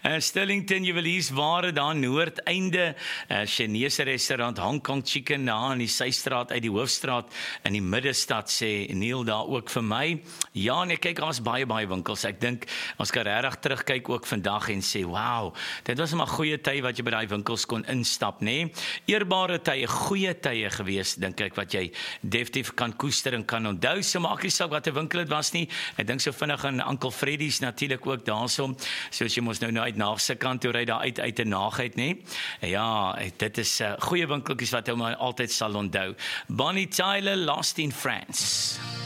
Sterlington Juweliersware daar noordeinde, Chinese restaurant Hong Kong Chicken daar in die Systraat uit die Hoofstraat in die middestad, sê Neil daar ook vir my. Ja, nee, kyk, ons baie winkels. Ek dink ons kan regtig terugkyk ook vandag en sê, wow, dit was maar goeie tye wat jy by daai winkels kon instap, nê? Eerbare tye, goeie tye gewees, dink ek, wat jy definitief kan koester en kan onthou. So maak nie saak wat 'n winkel dit was nie. Ek dink so vinnig aan Uncle Freddy's natuurlik ook daarso. So as jy mos nou uit Naagse kant toe ry daar uit 'n Naagheid, nê? Ja, dit is goeie winkeltjies wat jy maar altyd sal onthou. Bonnie Tyler, Lost in France.